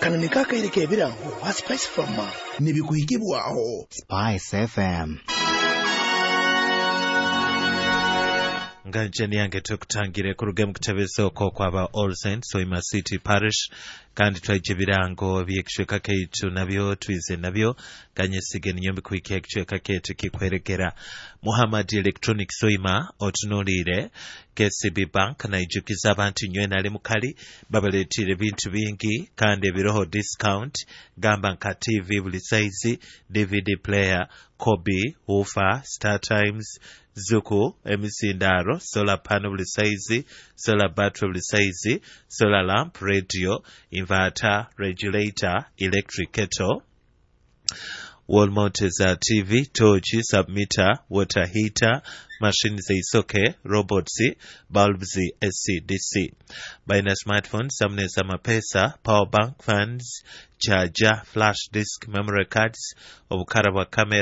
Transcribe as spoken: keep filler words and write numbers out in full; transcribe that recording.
kanamika kairike ebirango wa Spice F M nibikuhigibwaho Spice F M. Nganje niyange tukutangire ku rugemu kutabeso ko kwaba All Saints Soima City Parish kandi twaje birango byekishweka keitu nabyo twize nabyo kanye sigeni nyombi kuikia kishweka ketu kikwerekera Muhammad Electronic Soima otunolire K C B Bank na ijukiza abantu nywe nali mukali babaletire bintu bingi kandi ebiroho discount gamba nka T V buli size D V D player Kobe Woofer Star Times Zuku emisindaro solar panel buli size solar battery buli size solar lamp radio inverter regulator electric kettle wall mounters za T V torch submeter water heater machines za isoke robots bulbs S C D C baina smartphones samne za mapesa power bank fans charger flash disk memory cards obukara bwa camera